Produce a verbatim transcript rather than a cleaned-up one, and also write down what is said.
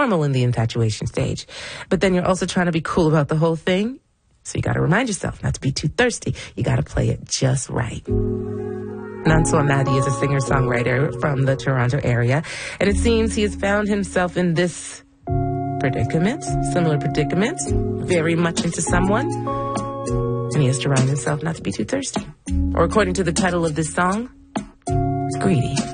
normal in the infatuation stage. But then you're also trying to be cool about the whole thing. So you got to remind yourself not to be too thirsty. You got to play it just right. Nonso Amadi is a singer-songwriter from the Toronto area, and it seems he has found himself in this predicament, similar predicament, very much into someone, and he has to remind himself not to be too thirsty. Or according to the title of this song, it's greedy.